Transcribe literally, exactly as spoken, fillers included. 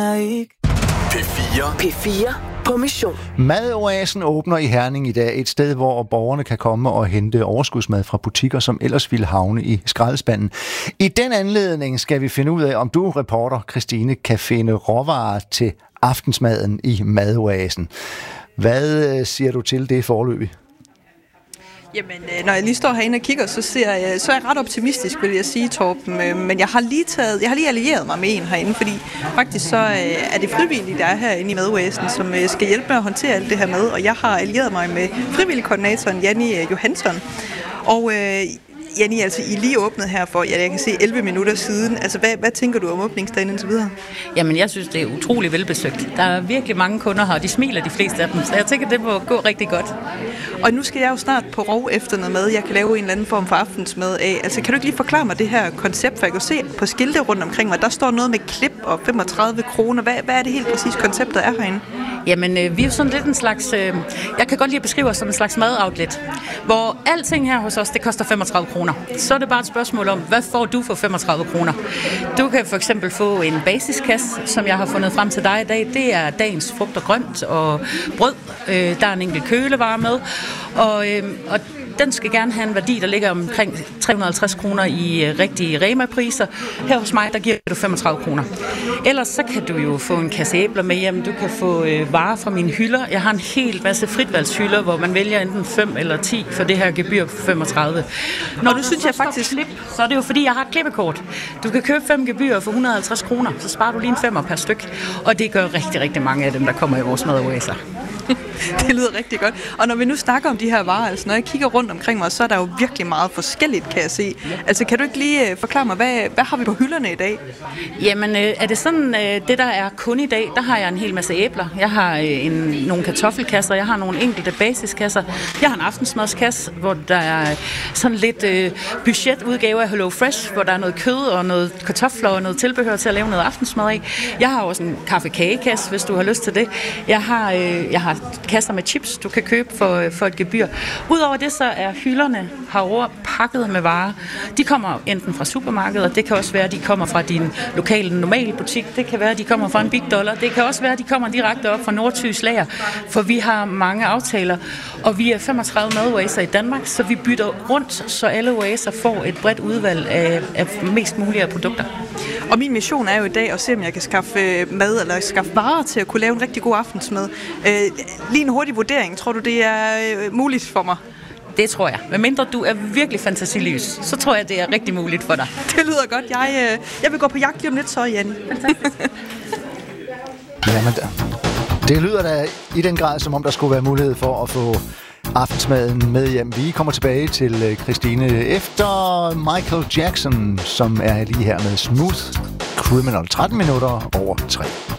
P fire. P fire på mission. Madoasen åbner i Herning i dag, et sted, hvor borgerne kan komme og hente overskudsmad fra butikker, som ellers ville havne i skraldespanden. I den anledning skal vi finde ud af, om du, reporter Christine, kan finde råvarer til aftensmaden i Madoasen. Hvad siger du til det foreløbig? Jamen, når jeg lige står herinde og kigger, så, ser jeg, så er jeg ret optimistisk, vil jeg sige, Torben. Men jeg har lige taget, jeg har lige allieret mig med en herinde, fordi faktisk så er det frivillige, der er herinde i Madoasen, som skal hjælpe med at håndtere alt det her med. Og jeg har allieret mig med frivilligkoordinatoren Janni Johansson. Og øh, Janni, altså I lige åbnet her for, ja, jeg kan se elleve minutter siden. Altså, hvad, hvad tænker du om åbningsdagen indtil videre? Jamen, jeg synes, det er utrolig velbesøgt. Der er virkelig mange kunder her, og de smiler de fleste af dem, så jeg tænker, det må gå rigtig godt. Og nu skal jeg jo snart på rov efter noget mad. Jeg kan lave en eller anden form for aftensmad af. Altså, kan du ikke lige forklare mig det her koncept? For jeg kan se på skilte rundt omkring mig, der står noget med klip og femogtredive kroner. Hvad, hvad er det helt præcis konceptet er herinde? Jamen, øh, vi er jo sådan lidt en slags, øh, jeg kan godt lide at beskrive os som en slags madoutlet, hvor alting her hos os, det koster femogtredive kroner. Så er det bare et spørgsmål om, hvad får du for femogtredive kroner? Du kan for eksempel få en basiskasse, som jeg har fundet frem til dig i dag. Det er dagens frugt og grønt og brød. Øh, der er en enkelt kølevare med, og, øh, og den skal gerne have en værdi, der ligger omkring tre hundrede og halvtreds kroner i øh, rigtige Rema-priser. Her hos mig, der giver du femogtredive kroner. Ellers så kan du jo få en kasse æbler med hjem. Du kan få øh, varer fra mine hylder. Jeg har en hel masse fritvalgshylder, hvor man vælger enten fem eller ti for det her gebyr på femogtredive. Når du synes, jeg faktisk klip, så er det jo fordi, jeg har et klippekort. Du kan købe fem gebyrer for et hundrede og halvtreds kroner, så sparer du lige en femmer per styk. Og det gør rigtig, rigtig mange af dem, der kommer i vores madoaser. Det lyder rigtig godt. Og når vi nu snakker om de her varer, altså når jeg kigger rundt omkring mig, så er der jo virkelig meget forskelligt, kan jeg se. Altså kan du ikke lige forklare mig, hvad, hvad har vi på hylderne i dag? Jamen er det sådan, det der er kun i dag, der har jeg en hel masse æbler. Jeg har en, nogle kartoffelkasser, jeg har nogle enkelte basiskasser. Jeg har en aftensmadskasse, hvor der er sådan lidt øh, budgetudgave af Hello Fresh, hvor der er noget kød og noget kartofler og noget tilbehør til at lave noget aftensmad af. Jeg har også en kaffe-kagekasse, hvis du har lyst til det. Jeg har, øh, jeg har kasser med chips, du kan købe for, for et gebyr. Udover det, så er hylderne herovre pakket med varer. De kommer enten fra supermarkedet, det kan også være, at de kommer fra din lokale normale butik, det kan være, at de kommer fra en Big Dollar, det kan også være, at de kommer direkte op fra Nordtys lager, for vi har mange aftaler, og vi er femogtredive madoaser i Danmark, så vi bytter rundt, så alle oaser får et bredt udvalg af, af mest mulige produkter. Og min mission er jo i dag at se, om jeg kan skaffe mad eller skaffe varer til at kunne lave en rigtig god aftensmad. Øh, lige en hurtig vurdering. Tror du, det er øh, muligt for mig? Det tror jeg. Men mindre du er virkelig fantasiløs, så tror jeg, det er rigtig muligt for dig. Det lyder godt. Jeg, øh, jeg vil gå på jagt lige om lidt så, Janni. Jamen, det lyder da i den grad, som om der skulle være mulighed for at få aftensmaden med hjem. Vi kommer tilbage til Christine efter Michael Jackson, som er lige her med Smooth Criminal. tretten minutter over tre.